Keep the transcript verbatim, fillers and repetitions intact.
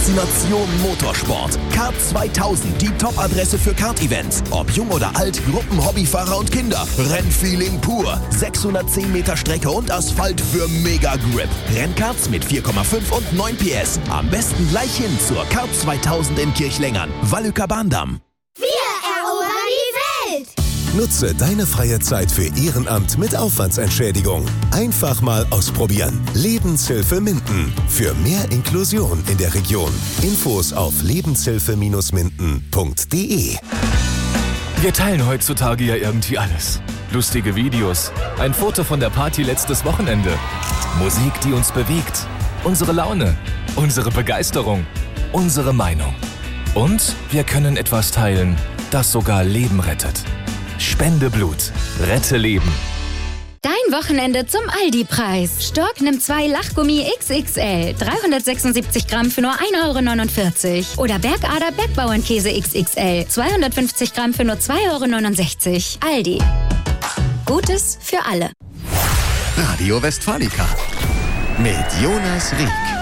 Faszination Motorsport. Kart zweitausend, die Top-Adresse für Kart-Events. Ob jung oder alt, Gruppen, Hobbyfahrer und Kinder. Rennfeeling pur. sechshundertzehn Meter Strecke und Asphalt für Mega-Grip. Rennkarts mit vier Komma fünf und neun P S. Am besten gleich hin zur Kart zweitausend in Kirchlengern. Wallücker Bahndamm. Wir erobern die Welt! Nutze deine freie Zeit für Ehrenamt mit Aufwandsentschädigung. Einfach mal ausprobieren. Lebenshilfe Minden. Für mehr Inklusion in der Region. Infos auf lebenshilfe minden punkt de. Wir teilen heutzutage ja irgendwie alles. Lustige Videos, ein Foto von der Party letztes Wochenende, Musik, die uns bewegt, unsere Laune, unsere Begeisterung, unsere Meinung. Und wir können etwas teilen, das sogar Leben rettet. Spende Blut. Rette Leben. Dein Wochenende zum Aldi-Preis. Stork nimmt zwei Lachgummi X X L. dreihundertsechsundsiebzig Gramm für nur ein Euro neunundvierzig. Oder Bergader Bergbauernkäse X X L. zweihundertfünfzig Gramm für nur zwei Euro neunundsechzig. Aldi. Gutes für alle. Radio Westfalica mit Jonas Rieck.